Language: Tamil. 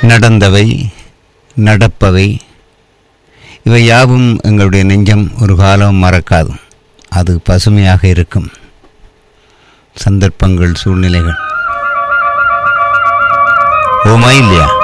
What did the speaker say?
நடந்தவை, நடப்பவை இவை யாவும் எங்களுடைய நெஞ்சம் ஒரு காலம் மறக்காது. அது பசுமையாக இருக்கும். சந்தர்ப்பங்கள், சூழ்நிலைகள் ஓமா இல்லையா?